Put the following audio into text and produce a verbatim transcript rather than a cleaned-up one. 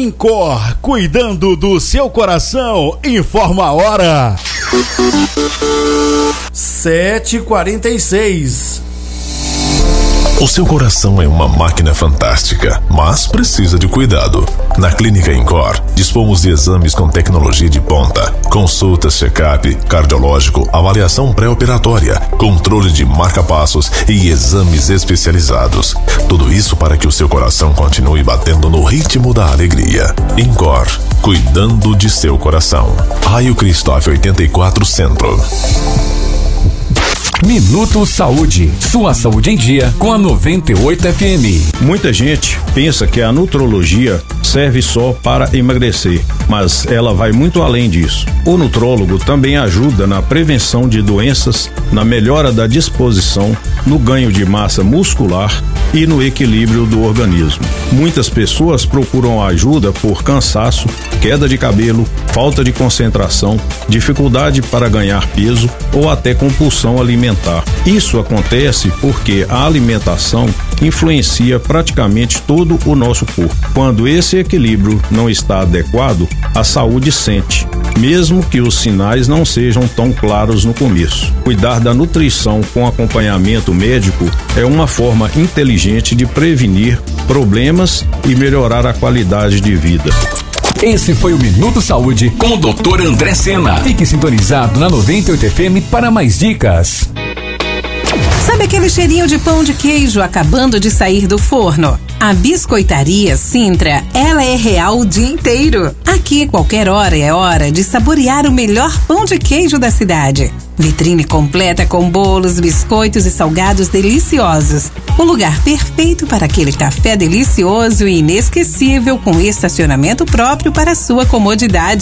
Incor, cuidando do seu coração, informa a hora. sete e quarenta e seis. O seu coração é uma máquina fantástica, mas precisa de cuidado. Na Clínica Incor, dispomos de exames com tecnologia de ponta, consultas, check-up, cardiológico, avaliação pré-operatória, controle de marca-passos e exames especializados. Tudo isso para que o seu coração continue batendo no ritmo da alegria. Incor, cuidando de seu coração. Raio Cristóvão oitenta e quatro Centro. Minuto Saúde, sua saúde em dia com a noventa e oito F M. Muita gente pensa que a nutrologia serve só para emagrecer, mas ela vai muito além disso. O nutrólogo também ajuda na prevenção de doenças, na melhora da disposição, no ganho de massa muscular e no equilíbrio do organismo. Muitas pessoas procuram ajuda por cansaço, queda de cabelo, falta de concentração, dificuldade para ganhar peso ou até compulsão alimentar. Isso acontece porque a alimentação influencia praticamente todo o nosso corpo. Quando esse equilíbrio não está adequado, a saúde sente, mesmo que os sinais não sejam tão claros no começo. Cuidar da nutrição com acompanhamento médico é uma forma inteligente de prevenir problemas e melhorar a qualidade de vida. Esse foi o Minuto Saúde com o doutor André Sena. Fique sintonizado na noventa e oito F M para mais dicas. Sabe aquele cheirinho de pão de queijo acabando de sair do forno? A Biscoitaria Sintra, ela é real o dia inteiro. Aqui, qualquer hora é hora de saborear o melhor pão de queijo da cidade. Vitrine completa com bolos, biscoitos e salgados deliciosos. O lugar perfeito para aquele café delicioso e inesquecível com estacionamento próprio para sua comodidade.